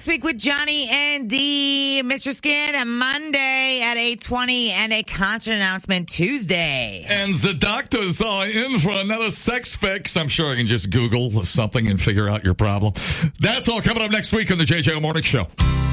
next week with Johnny and D. Mr. Skin Monday at 8:20 and a concert announcement Tuesday. And the doctors are in for another sex fix. I'm sure I can just Google something and figure out your problem. That's all coming up next week on the JJO Morning Show.